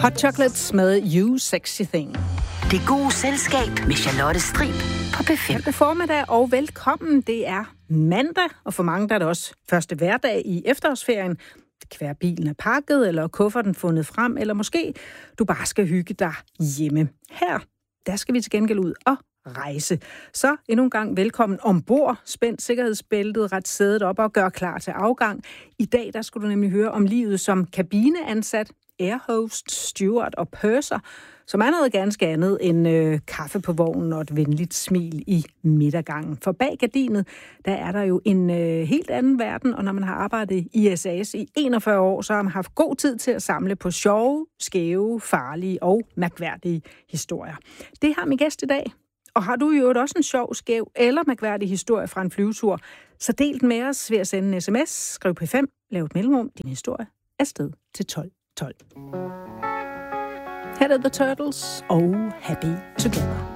Hot Chocolates med You Sexy Thing. Det gode selskab med Charlotte Strib på B5. God formiddag og velkommen. Det er mandag, og for mange der er det også første hverdag i efterårsferien. Det kan være, bilen er pakket, eller kufferten fundet frem, eller måske du bare skal hygge dig hjemme. Her, der skal vi til gengæld ud og rejse. Så endnu en gang velkommen ombord. Spænd sikkerhedsbæltet, ret sædet op og gør klar til afgang. I dag der skal du nemlig høre om livet som kabineansat, airhost, steward og purser, som er noget ganske andet end kaffe på vognen og et venligt smil i midtergangen. For bag gardinet, der er der jo en helt anden verden, og når man har arbejdet i SAS i 41 år, så har man haft god tid til at samle på sjove, skæve, farlige og mærkværdige historier. Det har min gæst i dag. Og har du jo også en sjov, skæv eller mærkværdig historie fra en flyvetur, så del den med os ved at sende en sms, skriv P5, lav et mellemrum, din historie, afsted til 1212. Her er The Turtles og Happy Together.